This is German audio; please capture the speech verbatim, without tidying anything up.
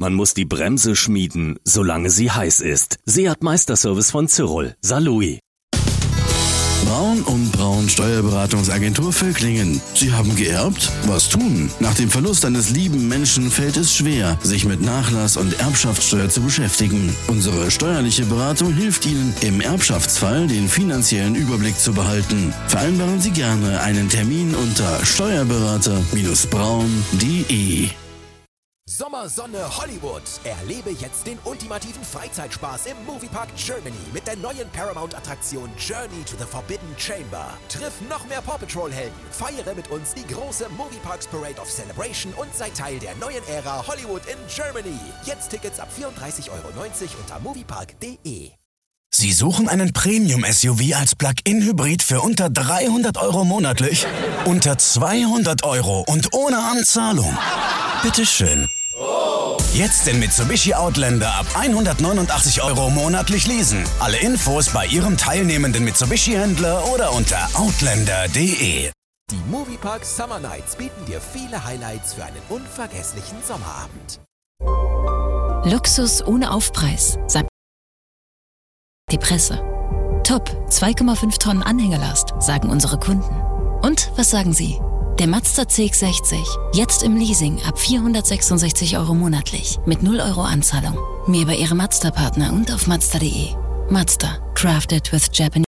Man muss die Bremse schmieden, solange sie heiß ist. Seat Meisterservice von Cyrol. Salui. Braun und Braun Steuerberatungsagentur Völklingen. Sie haben geerbt? Was tun? Nach dem Verlust eines lieben Menschen fällt es schwer, sich mit Nachlass- und Erbschaftssteuer zu beschäftigen. Unsere steuerliche Beratung hilft Ihnen, im Erbschaftsfall den finanziellen Überblick zu behalten. Vereinbaren Sie gerne einen Termin unter steuerberater Bindestrich braun punkt de. Sommersonne Hollywood. Erlebe jetzt den ultimativen Freizeitspaß im Moviepark Germany mit der neuen Paramount-Attraktion Journey to the Forbidden Chamber. Triff noch mehr Paw Patrol-Helden, feiere mit uns die große Movieparks Parade of Celebration und sei Teil der neuen Ära Hollywood in Germany. Jetzt Tickets ab vierunddreißig Euro neunzig unter moviepark punkt de. Sie suchen einen Premium-S U V als Plug-in-Hybrid für unter dreihundert Euro monatlich? Unter zweihundert Euro und ohne Anzahlung? Bitteschön. Jetzt den Mitsubishi Outlander ab hundertneunundachtzig Euro monatlich leasen. Alle Infos bei Ihrem teilnehmenden Mitsubishi-Händler oder unter outlander punkt de. Die Moviepark Summer Nights bieten dir viele Highlights für einen unvergesslichen Sommerabend. Luxus ohne Aufpreis, sagt die Presse. Top, zwei Komma fünf Tonnen Anhängerlast, sagen unsere Kunden. Und was sagen Sie? Der Mazda C X sechzig, jetzt im Leasing ab vierhundertsechsundsechzig Euro monatlich, mit null Euro Anzahlung. Mehr bei Ihrem Mazda-Partner und auf mazda punkt de. Mazda, crafted with Japanese